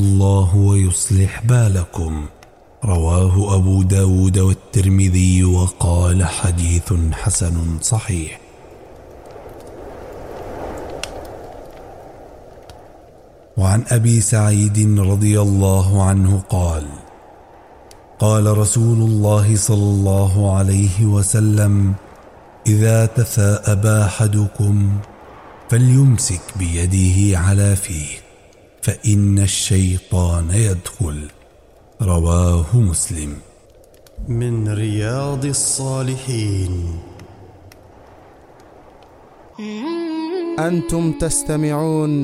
الله ويصلح بالكم. رواه أبو داود والترمذي وقال حديث حسن صحيح. وعن أبي سعيد رضي الله عنه قال: قال رسول الله صلى الله عليه وسلم: إذا تثاءب أحدكم فليمسك بيده على فيه، فإن الشيطان يدخل. رواه مسلم. من رياض الصالحين. أنتم تستمعون